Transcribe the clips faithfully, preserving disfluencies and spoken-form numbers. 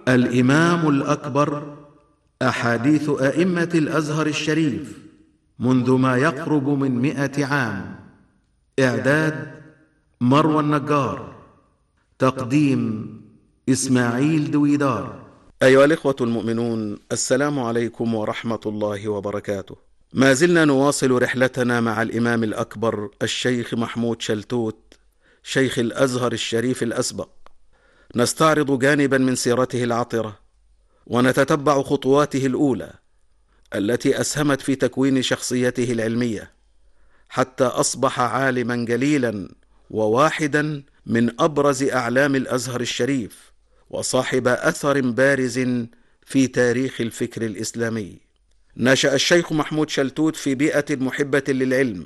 الإمام الأكبر، أحاديث أئمة الأزهر الشريف منذ ما يقرب من مئة عام. إعداد مروى النجار، تقديم إسماعيل دويدار. أيها الإخوة المؤمنون، السلام عليكم ورحمة الله وبركاته. ما زلنا نواصل رحلتنا مع الإمام الأكبر الشيخ محمود شلتوت، شيخ الأزهر الشريف الأسبق. نستعرض جانبا من سيرته العطرة، ونتتبع خطواته الأولى التي أسهمت في تكوين شخصيته العلمية، حتى أصبح عالما جليلا وواحدا من أبرز أعلام الأزهر الشريف، وصاحب أثر بارز في تاريخ الفكر الإسلامي. نشأ الشيخ محمود شلتوت في بيئة محبة للعلم،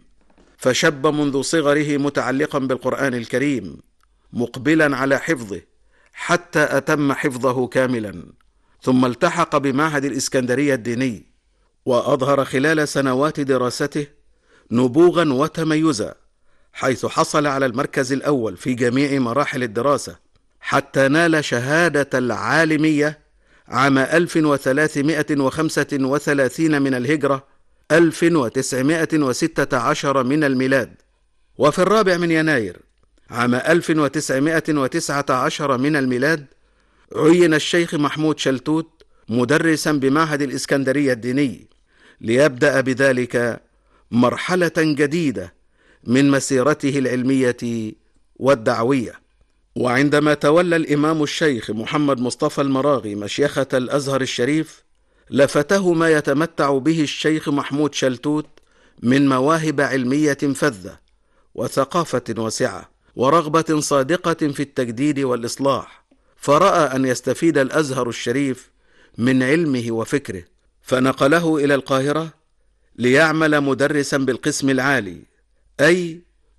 فشب منذ صغره متعلقا بالقرآن الكريم، مقبلا على حفظه حتى أتم حفظه كاملا، ثم التحق بمعهد الإسكندرية الديني، وأظهر خلال سنوات دراسته نبوغا وتميزا، حيث حصل على المركز الأول في جميع مراحل الدراسة، حتى نال شهادة العالمية عام ألف وثلاثمائة وخمسة وثلاثين من الهجرة، ألف وتسعمائة وستة عشر من الميلاد. وفي الرابع من يناير عام ألف وتسعمائة وتسعة عشر من الميلاد عين الشيخ محمود شلتوت مدرسا بمعهد الإسكندرية الديني، ليبدأ بذلك مرحلة جديدة من مسيرته العلمية والدعوية. وعندما تولى الإمام الشيخ محمد مصطفى المراغي مشيخة الأزهر الشريف، لفته ما يتمتع به الشيخ محمود شلتوت من مواهب علمية فذة وثقافة واسعة ورغبة صادقة في التجديد والإصلاح، فرأى أن يستفيد الأزهر الشريف من علمه وفكره، فنقله إلى القاهرة ليعمل مدرسا بالقسم العالي، أي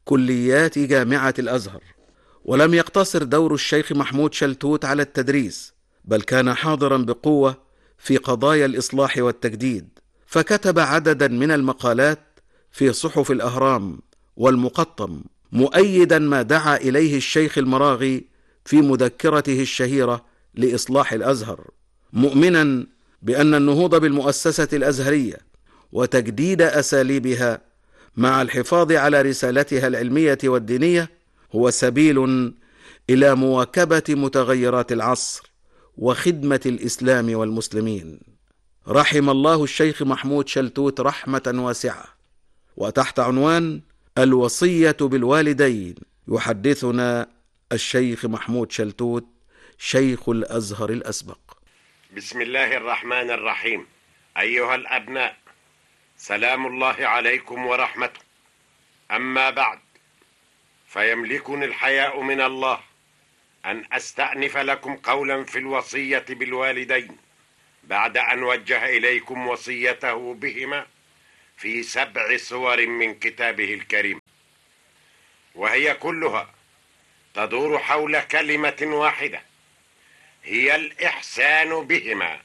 كليات جامعة الأزهر. ولم يقتصر دور الشيخ محمود شلتوت على التدريس، بل كان حاضرا بقوة في قضايا الإصلاح والتجديد، فكتب عددا من المقالات في صحف الأهرام والمقطم، مؤيدا ما دعا إليه الشيخ المراغي في مذكرته الشهيرة لإصلاح الأزهر، مؤمنا بأن النهوض بالمؤسسة الأزهرية وتجديد أساليبها مع الحفاظ على رسالتها العلمية والدينية هو سبيل إلى مواكبة متغيرات العصر وخدمة الإسلام والمسلمين. رحم الله الشيخ محمود شلتوت رحمة واسعة. وتحت عنوان الوصية بالوالدين يحدثنا الشيخ محمود شلتوت، شيخ الأزهر الأسبق. بسم الله الرحمن الرحيم. أيها الأبناء، سلام الله عليكم ورحمته. أما بعد، فيملكني الحياء من الله أن أستأنف لكم قولا في الوصية بالوالدين، بعد أن وجه إليكم وصيته بهما في سبع صور من كتابه الكريم، وهي كلها تدور حول كلمة واحدة، هي الإحسان بهما.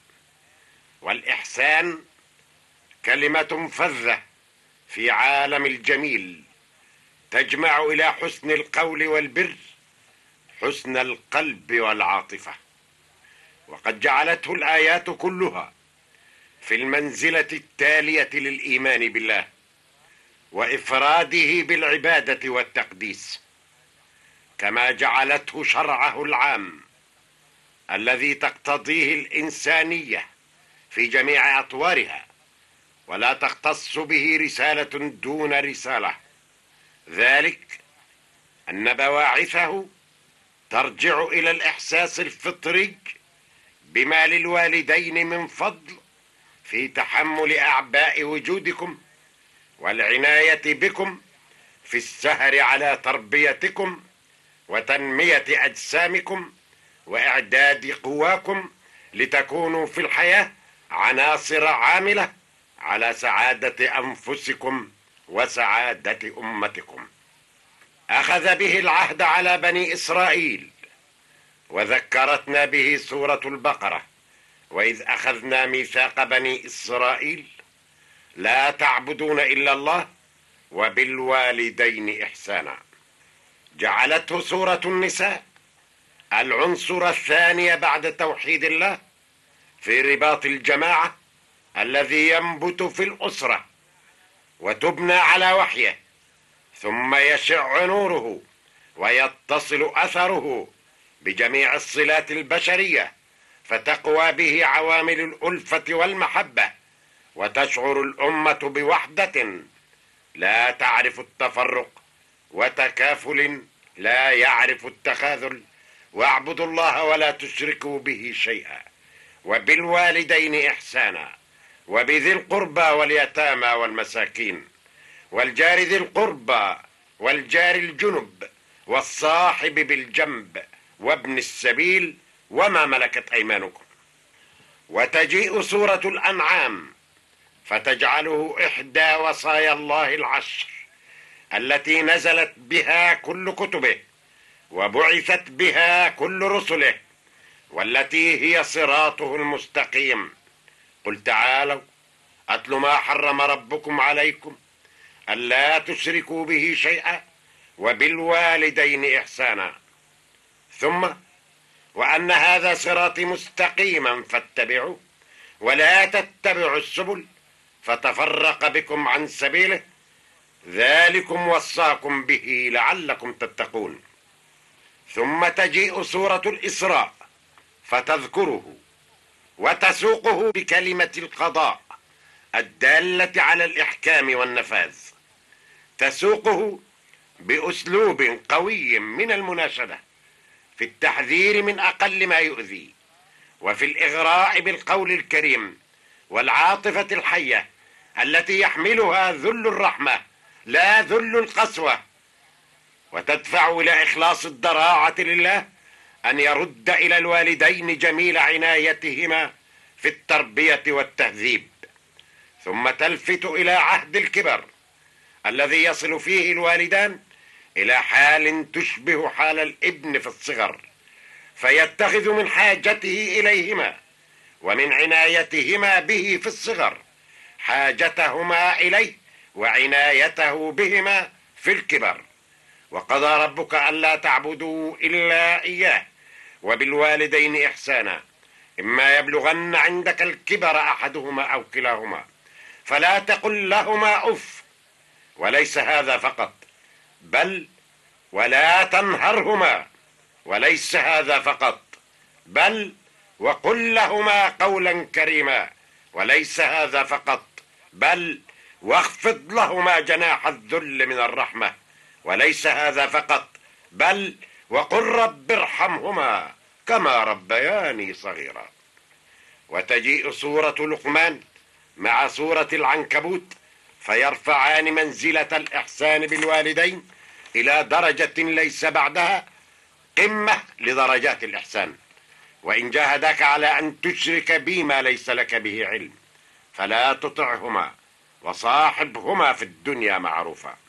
والإحسان كلمة فذة في عالم الجميل، تجمع إلى حسن القول والبر حسن القلب والعاطفة، وقد جعلته الآيات كلها في المنزلة التالية للإيمان بالله وإفراده بالعبادة والتقديس، كما جعلته شرعه العام الذي تقتضيه الإنسانية في جميع أطوارها، ولا تختص به رسالة دون رسالة، ذلك أن بواعثه ترجع إلى الإحساس الفطري بما للوالدين من فضل في تحمل أعباء وجودكم والعناية بكم في السهر على تربيتكم وتنمية أجسامكم وإعداد قواكم لتكونوا في الحياة عناصر عاملة على سعادة أنفسكم وسعادة أمتكم. أخذ به العهد على بني إسرائيل، وذكرتنا به سورة البقرة: وإذ أخذنا ميثاق بني إسرائيل لا تعبدون إلا الله وبالوالدين إحسانا. جعلته سورة النساء العنصر الثاني بعد توحيد الله في رباط الجماعة الذي ينبت في الأسرة وتبنى على وحيه، ثم يشع نوره ويتصل أثره بجميع الصلات البشرية، فتقوى به عوامل الألفة والمحبة، وتشعر الأمة بوحدة لا تعرف التفرق، وتكافل لا يعرف التخاذل، واعبدوا الله ولا تشركوا به شيئا، وبالوالدين إحسانا، وبذي القربى واليتامى والمساكين، والجار ذي القربى، والجار الجنب، والصاحب بالجنب، وابن السبيل، وما ملكت أيمانكم. وتجيء سورة الأنعام فتجعله إحدى وصايا الله العشر التي نزلت بها كل كتبه وبعثت بها كل رسله، والتي هي صراطه المستقيم. قل تعالوا أتل ما حرم ربكم عليكم ألا تشركوا به شيئا وبالوالدين إحسانا، ثم وأن هذا صراطي مستقيما فاتبعوا ولا تتبعوا السبل فتفرق بكم عن سبيله، ذلكم وصاكم به لعلكم تتقون. ثم تجيء سورة الإسراء فتذكره وتسوقه بكلمة القضاء الدالة على الإحكام والنفاذ، تسوقه بأسلوب قوي من المناشدة في التحذير من أقل ما يؤذي، وفي الإغراء بالقول الكريم والعاطفة الحية التي يحملها ذل الرحمة لا ذل القسوة، وتدفع إلى إخلاص الضراعة لله أن يرد إلى الوالدين جميل عنايتهما في التربية والتهذيب، ثم تلفت إلى عهد الكبر الذي يصل فيه الوالدان إلى حال تشبه حال الابن في الصغر، فيتخذ من حاجته إليهما ومن عنايتهما به في الصغر حاجتهما إليه وعنايته بهما في الكبر. وقضى ربك ألا تعبدوا إلا إياه وبالوالدين إحسانا، إما يبلغن عندك الكبر أحدهما أو كلاهما فلا تقل لهما أف، وليس هذا فقط، بل ولا تنهرهما، وليس هذا فقط، بل وقل لهما قولا كريما، وليس هذا فقط، بل واخفض لهما جناح الذل من الرحمة، وليس هذا فقط، بل وقل رب ارحمهما كما ربياني صغيرا. وتجيء سورة لقمان مع سورة العنكبوت فيرفعان منزلة الإحسان بالوالدين إلى درجة ليس بعدها قمة لدرجات الإحسان. وإن جاهداك على أن تشرك بي ما ليس لك به علم فلا تطعهما وصاحبهما في الدنيا معروفا.